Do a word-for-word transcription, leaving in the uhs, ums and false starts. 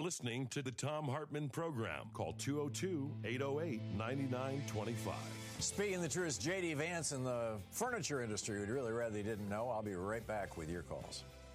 listening to the Thom Hartmann Program. Call two oh two, eight oh eight, nine nine two five. Speaking the truth, J D Vance in the furniture industry would really rather you didn't know. I'll be right back with your calls.